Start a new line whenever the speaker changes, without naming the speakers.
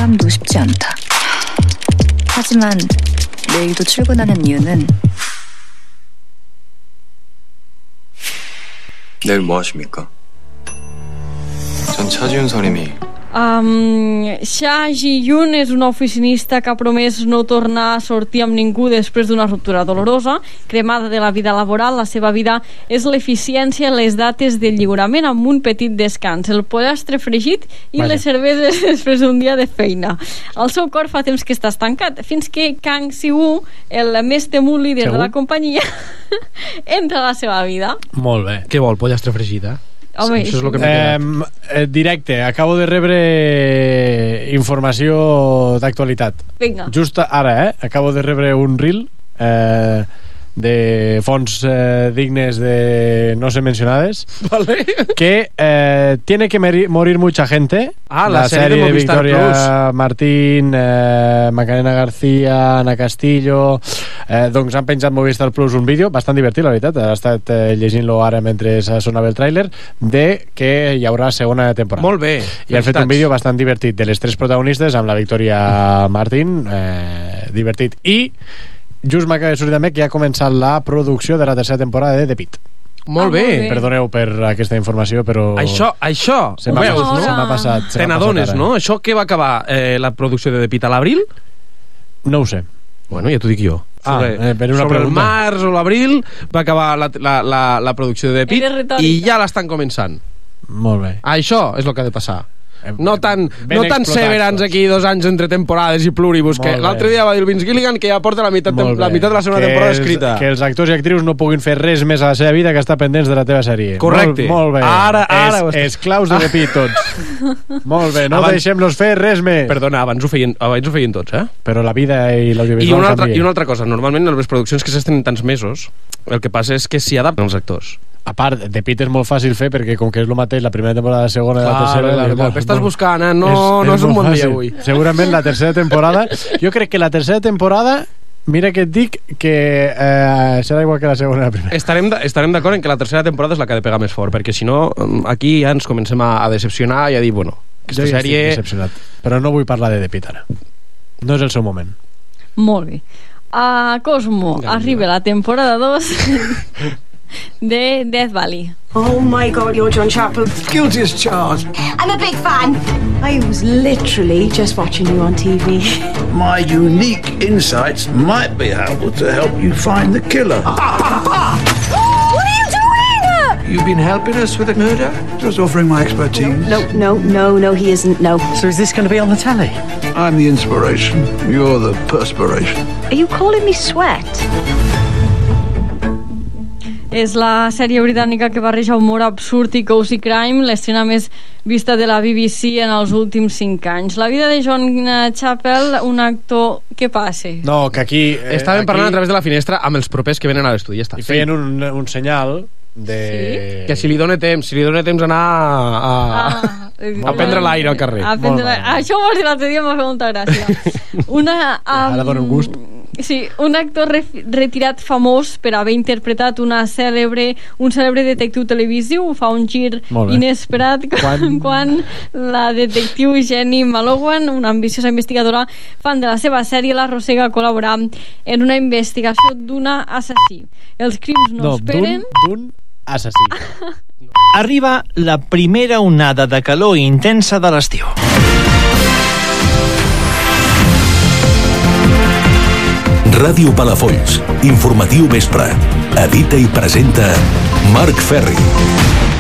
사람도 쉽지 않다. 하지만 내일도 출근하는 이유는
내일 뭐 하십니까? 전 차지훈 선임이
Xia Ji-yun és una oficinista que ha promès no tornar a sortir amb ningú després d'una ruptura dolorosa. Cremada de la vida laboral, la seva vida és l'eficiència i les dates de lliurament amb un petit descans, el pollastre fregit i les cerveses després d'un dia de feina. El seu cor fa temps que està estancat, fins que Kang Si-woo, el més temut líder de la companyia, entra a la seva vida.
Molt bé. Què vol, pollastre fregit,
Home,
això és el que m'he
directe, acabo de rebre informació d'actualitat.
Vinga.
Just ara, acabo de rebre un reel de fonts dignes de no ser mencionades,
vale.
Que tiene que morir mucha gente.
La serie de Movistar
Victoria
Plus.
Martín, Macarena García, Ana Castillo, doncs han penjat Movistar Plus un vídeo bastant divertit, la veritat. He estat llegint-lo ara mentre sonava el tràiler, de que hi haurà segona temporada.
Molt bé.
I han fet un vídeo bastant divertit de les tres protagonistes amb la Victoria Martín, divertit. I just m'acaba de sortir també que ja ha començat la producció de la tercera temporada de The Pitt.
Molt bé.
Perdoneu per aquesta informació, però
Això
se m'ha passat.
Te n'adones, no? Això que va acabar la producció de The Pitt a l'abril?
No ho sé.
Bueno, ja t'ho dic jo.
Per una
sobre el
pregunta.
març o l'abril va acabar la producció de The Pitt i ja l'estan començant.
Molt bé.
Això és el que ha de passar. No tan Severance
tots.
aquí 2 anys entre temporades i pluribus, que l'altre dia va dir el Vince Gilligan que ja porta la meitat de la segona temporada escrita.
Que els actors i actrius no puguin fer res més a la seva vida que estar pendents de la teva sèrie.
Correcte.
Molt bé.
Ara
esclaus de The Pitt tots. Molt bé, no deixem-los fer res més.
Perdona, abans ho feien tots,
Però la vida i l'audiovisual canvia.
I una altra cosa, normalment en les produccions que s'estenen tants mesos, el que passa és que s'hi adapten els actors.
A part, The Pitt és molt fàcil fer perquè com que és el mateix la primera temporada, la segona i la tercera...
Estàs buscant, no és un bon dia avui.
Segurament la tercera temporada... Jo crec que la tercera temporada, mira que et dic que serà igual que la segona i la primera.
Estarem d'acord en que la tercera temporada és la que ha de pegar més fort, perquè si no, aquí ja ens comencem a decepcionar i a dir, bueno, aquesta sèrie...
Jo ja estic decepcionat, però no vull parlar de The Pitt ara. No és el seu moment.
Molt bé. A Cosmo arriba la temporada 2 de Death Valley.
Oh my God, you're John Chappell.
Guilty as charged.
I'm a big fan. I was literally just watching you on TV.
My unique insights might be able to help you find the killer.
What are you doing?
You've been helping us with a murder? Just offering my expertise.
No, he isn't, no.
So is this going to be on the telly? I'm the inspiration. You're the perspiration.
Are you calling me Sweat?
És la sèrie britànica que barreja humor absurd i cozy crime, l'estrena més vista de la BBC en els últims 5 anys. La vida de John Chappell, un actor... Què passa?
No, que aquí...
Estàvem parlant a través de la finestra amb els propers que venen a l'estudi, ja està.
I feien un senyal de...
Sí?
Que si li dóna temps anar a prendre l'aire al carrer.
Això ho vas dir l'altre dia, m'ha fet molta gràcia.
Ara dona un gust.
Sí, un actor retirat famós per haver interpretat un cèlebre detectiu televisiu fa un gir inesperat quan la detectiu Jenny Malowan, una ambiciosa investigadora fan de la seva sèrie, l'arrossega a col·laborar en una investigació d'un assassí. Els crims no esperen...
d'un assassí.
Arriba la primera onada de calor intensa de l'estiu.
Ràdio Palafolls, informatiu vespre. Edita i presenta Marc Ferri.